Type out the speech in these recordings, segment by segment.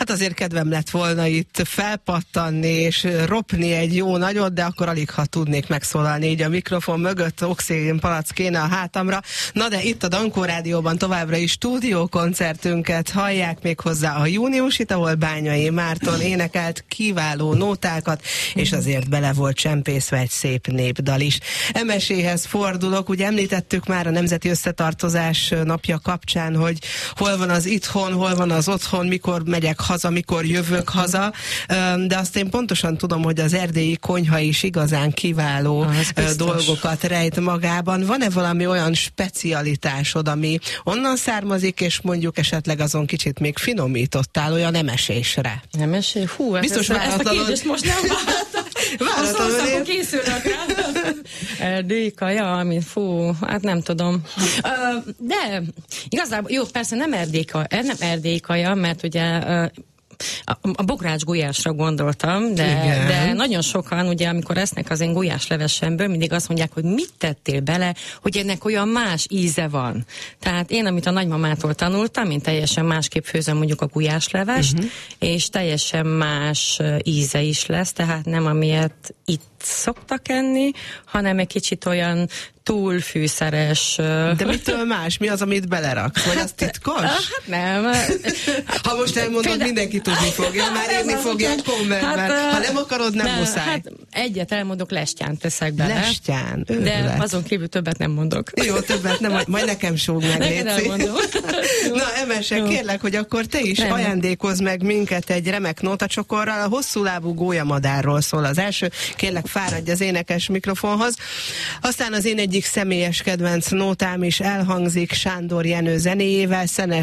Hát azért kedvem lett volna itt felpattanni és ropni egy jó nagyot, de akkor alig, ha tudnék megszólalni így a mikrofon mögött, oxigénpalack kéne a hátamra. Na de itt a Dankó Rádióban továbbra is stúdiókoncertünket hallják, még hozzá a júniusit, ahol Bányai Márton énekelt kiváló nótákat, és azért bele volt csempészve egy szép népdal is. Emeséhez fordulok, ugye említettük már a Nemzeti Összetartozás napja kapcsán, hogy hol van az itthon, hol van az otthon, mikor megyek haza, mikor jövök haza, de azt én pontosan tudom, hogy az erdélyi konyha is igazán kiváló dolgokat rejt magában. Van-e valami olyan specialitásod, ami onnan származik, és mondjuk esetleg azon kicsit még finomítottál olyan emesésre? Emesé? Hú, biztos ezt a kérdést most nem vártam. Váratlanul készülök rá. Erdélyi kaja, ami hát nem tudom. De igazából, jó, persze nem erdélyi kaja, mert ugye a bogrács gulyásra gondoltam, de nagyon sokan, ugye, amikor esznek az én gulyáslevesemből, mindig azt mondják, hogy mit tettél bele, hogy ennek olyan más íze van. Tehát én, amit a nagymamától tanultam, én teljesen másképp főzöm mondjuk a gulyáslevest, és teljesen más íze is lesz, tehát nem amilyet itt szoktak enni, hanem egy kicsit olyan túl fűszeres. De mitől más? Mi az, amit beleraksz? Vagy az titkos? Hát nem. Ha most elmondod, mindenki tudni fogja, már írni fogják kommentben. Ha nem akarod, nem muszáj. Hát egyet elmondok, lestyánt teszek bele. Lestyán? De azon kívül többet nem mondok. Jó, többet nem, majd nekem súg meg, létszik. Na, Emese, kérlek, hogy akkor te is ajándékozz meg minket egy remek nótacsokorral. A hosszúlábú gólyamadárról szól az első. Kérlek, fáradj az énekes mikrofonhoz. Aztán az én egyik személyes kedvenc nótám is elhangzik Sándor Jenő zenéjével,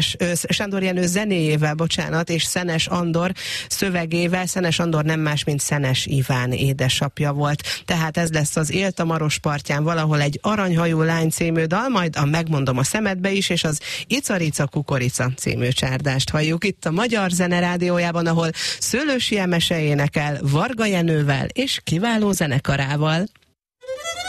és Szenes Andor szövegével. Szenes Andor nem más, mint Szenes Iván édesapja volt. Tehát ez lesz az Élt a Maros partján valahol egy Aranyhajú lány című dal, majd a Megmondom a szemedbe is, és az Icarica Kukorica című csárdást halljuk itt a Magyar Zene Rádiójában, ahol Szőlősi Emese énekel Varga Jenővel és kiváló zenekarával.